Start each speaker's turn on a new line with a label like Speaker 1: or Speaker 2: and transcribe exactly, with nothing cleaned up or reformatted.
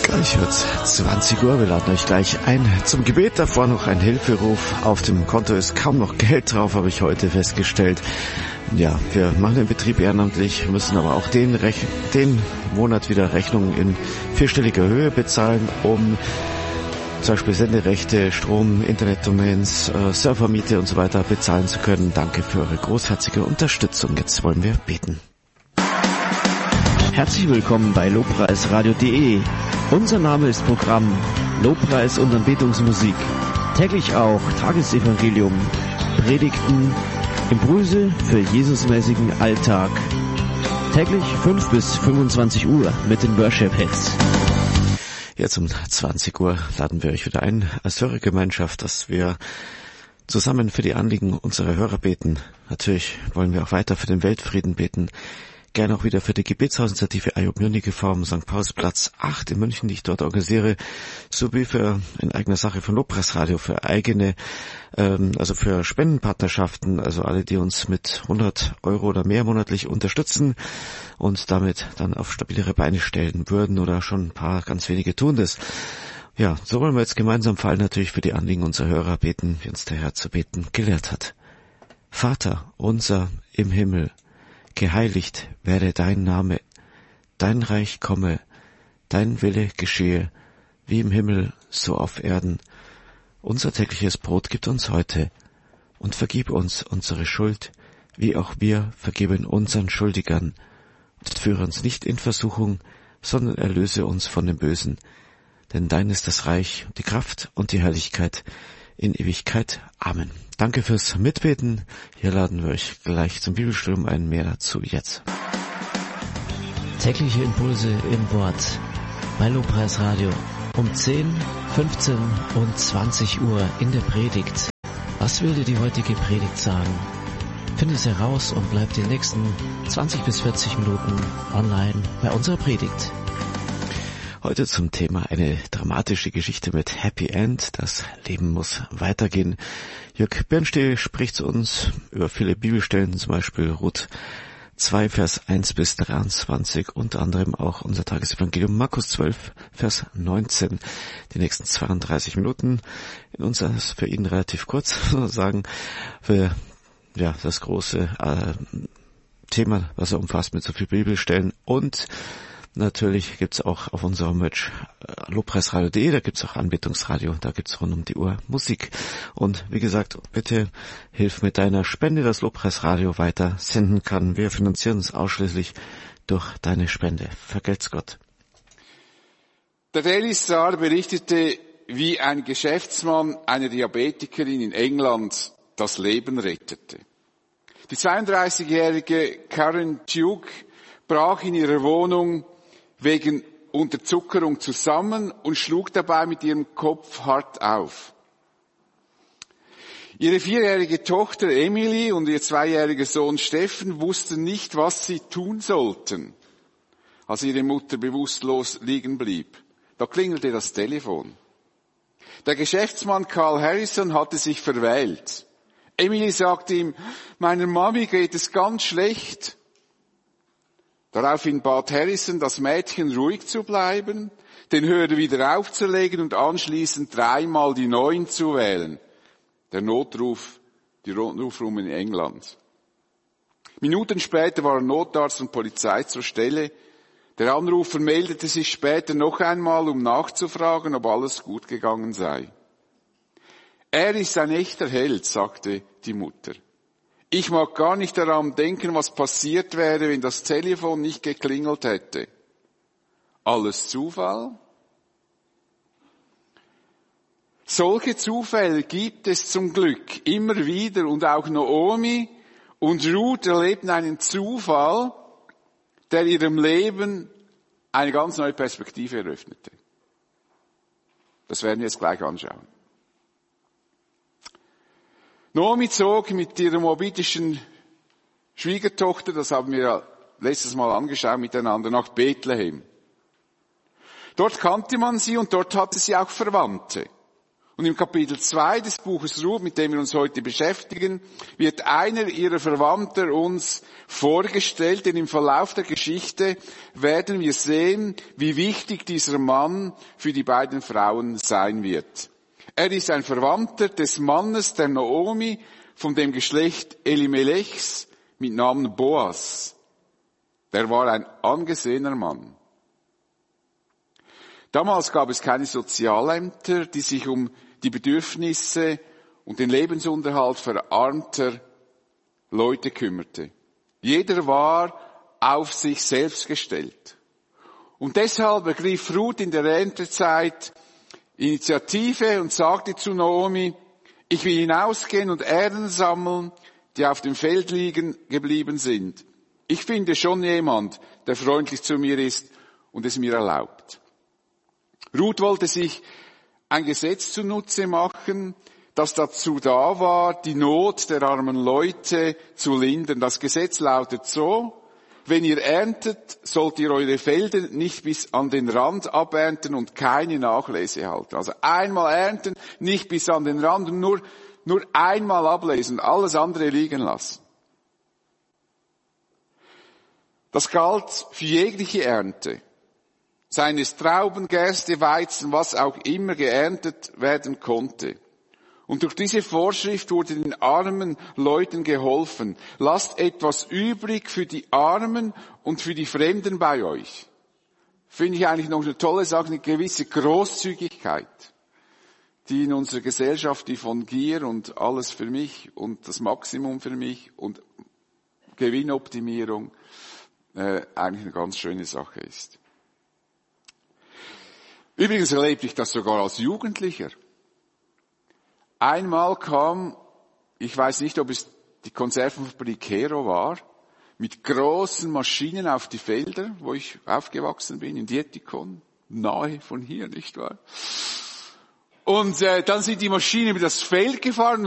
Speaker 1: Gleich wird's zwanzig Uhr, wir laden euch gleich ein zum Gebet, davor noch ein Hilferuf. Auf dem Konto ist kaum noch Geld drauf, habe ich heute festgestellt. Ja, wir machen den Betrieb ehrenamtlich, müssen aber auch den, Rech- den Monat wieder Rechnungen in vierstelliger Höhe bezahlen, um zum Beispiel Senderechte, Strom, Internetdomains, äh, Servermiete und so weiter bezahlen zu können. Danke für eure großherzige Unterstützung. Jetzt wollen wir beten.
Speaker 2: Herzlich willkommen bei Lobpreisradio punkt de. Unser Name ist Programm Lobpreis und Anbetungsmusik. Täglich auch Tagesevangelium, Predigten, Impulse für Jesusmäßigen Alltag. Täglich fünf bis fünfundzwanzig Uhr mit den Worship-Hits.
Speaker 1: Jetzt um zwanzig Uhr laden wir euch wieder ein als Hörergemeinschaft, dass wir zusammen für die Anliegen unserer Hörer beten. Natürlich wollen wir auch weiter für den Weltfrieden beten. Gerne auch wieder für die Gebetshausinitiative I O P Munich Reform Sankt Paulsplatz acht in München, die ich dort organisiere, sowie für in eigener Sache von Lobpreisradio, für eigene, ähm, also für Spendenpartnerschaften, also alle, die uns mit hundert Euro oder mehr monatlich unterstützen und damit dann auf stabilere Beine stellen würden, oder schon ein paar ganz wenige tun das. Ja, so wollen wir jetzt gemeinsam vor allem natürlich für die Anliegen unserer Hörer beten, wie uns der Herr zu beten gelehrt hat. Vater unser im Himmel, geheiligt werde dein Name, dein Reich komme, dein Wille geschehe, wie im Himmel, so auf Erden. Unser tägliches Brot gib uns heute und vergib uns unsere Schuld, wie auch wir vergeben unseren Schuldigern. Und führe uns nicht in Versuchung, sondern erlöse uns von dem Bösen. Denn dein ist das Reich, die Kraft und die Herrlichkeit in Ewigkeit. Amen. Danke fürs Mitbeten. Hier laden wir euch gleich zum Bibelstudium ein. Mehr dazu jetzt.
Speaker 2: Tägliche Impulse im Wort bei Lobpreisradio um zehn, fünfzehn und zwanzig Uhr in der Predigt. Was will dir die heutige Predigt sagen? Finde es heraus und bleib die nächsten zwanzig bis vierzig Minuten online bei unserer Predigt.
Speaker 1: Heute zum Thema eine dramatische Geschichte mit Happy End. Das Leben muss weitergehen. Jörg Bernstehl spricht zu uns über viele Bibelstellen, zum Beispiel Ruth zwei, Vers eins bis dreiundzwanzig, unter anderem auch unser Tagesevangelium Markus zwölf, Vers neunzehn. Die nächsten zweiunddreißig Minuten in uns ist für ihn relativ kurz, sagen, für ja das große äh, Thema, was er umfasst mit so viel Bibelstellen. Und natürlich gibt's auch auf unserer Homepage äh, Lobpreisradio punkt de, da gibt's auch Anbetungsradio, da gibt's rund um die Uhr Musik. Und wie gesagt, bitte hilf mit deiner Spende, dass Lobpreisradio weiter senden kann. Wir finanzieren uns ausschließlich durch deine Spende. Vergelt's Gott.
Speaker 3: Der Daily Star berichtete, wie ein Geschäftsmann einer Diabetikerin in England das Leben rettete. Die zweiunddreißigjährige Karen Duke brach in ihrer Wohnung wegen Unterzuckerung zusammen und schlug dabei mit ihrem Kopf hart auf. Ihre vierjährige Tochter Emily und ihr zweijähriger Sohn Steffen wussten nicht, was sie tun sollten, als ihre Mutter bewusstlos liegen blieb. Da klingelte das Telefon. Der Geschäftsmann Carl Harrison hatte sich verwählt. Emily sagte ihm, meiner Mami geht es ganz schlecht. Daraufhin bat Harrison das Mädchen, ruhig zu bleiben, den Hörer wieder aufzulegen und anschließend dreimal die neun zu wählen. Der Notruf, die Notrufnummer in England. Minuten später waren Notarzt und Polizei zur Stelle. Der Anrufer meldete sich später noch einmal, um nachzufragen, ob alles gut gegangen sei. Er ist ein echter Held, sagte die Mutter. Ich mag gar nicht daran denken, was passiert wäre, wenn das Telefon nicht geklingelt hätte. Alles Zufall? Solche Zufälle gibt es zum Glück immer wieder, und auch Naomi und Ruth erlebten einen Zufall, der ihrem Leben eine ganz neue Perspektive eröffnete. Das werden wir jetzt gleich anschauen. Naomi zog mit ihrer moabitischen Schwiegertochter, das haben wir ja letztes Mal angeschaut miteinander, nach Bethlehem. Dort kannte man sie und dort hatte sie auch Verwandte. Und im Kapitel zwei des Buches Ruth, mit dem wir uns heute beschäftigen, wird einer ihrer Verwandter uns vorgestellt, denn im Verlauf der Geschichte werden wir sehen, wie wichtig dieser Mann für die beiden Frauen sein wird. Er ist ein Verwandter des Mannes der Naomi von dem Geschlecht Elimelechs mit Namen Boas. Der war ein angesehener Mann. Damals gab es keine Sozialämter, die sich um die Bedürfnisse und den Lebensunterhalt verarmter Leute kümmerte. Jeder war auf sich selbst gestellt. Und deshalb ergriff Ruth in der Erntezeit Initiative und sagte zu Naomi, ich will hinausgehen und Ähren sammeln, die auf dem Feld liegen geblieben sind. Ich finde schon jemand, der freundlich zu mir ist und es mir erlaubt. Ruth wollte sich ein Gesetz zunutze machen, das dazu da war, die Not der armen Leute zu lindern. Das Gesetz lautet so, wenn ihr erntet, sollt ihr eure Felder nicht bis an den Rand abernten und keine Nachlese halten. Also einmal ernten, nicht bis an den Rand, nur, nur einmal ablesen, alles andere liegen lassen. Das galt für jegliche Ernte. Seien es Trauben, Gerste, Weizen, was auch immer geerntet werden konnte. Und durch diese Vorschrift wurde den armen Leuten geholfen. Lasst etwas übrig für die Armen und für die Fremden bei euch. Finde ich eigentlich noch eine tolle Sache, eine gewisse Großzügigkeit, die in unserer Gesellschaft, die von Gier und alles für mich und das Maximum für mich und Gewinnoptimierung äh, eigentlich eine ganz schöne Sache ist. Übrigens erlebte ich das sogar als Jugendlicher. Einmal kam, ich weiß nicht, ob es die Konservenfabrik Hero war, mit großen Maschinen auf die Felder, wo ich aufgewachsen bin, in Dietikon, nahe von hier, nicht wahr? Und äh, dann sind die Maschinen über das Feld gefahren.